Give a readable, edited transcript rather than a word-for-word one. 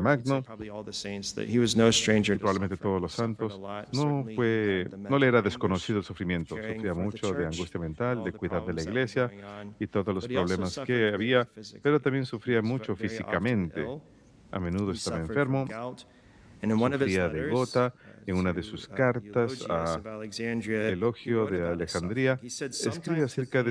Padre Magno y probablemente todos los santos, no le era desconocido el sufrimiento. Sufría mucho de angustia mental, de cuidar de la iglesia y todos los problemas que había, pero también sufría mucho físicamente. A menudo estaba enfermo, sufría de gota. En una de sus cartas a Elogio de Alejandría, escribe acerca de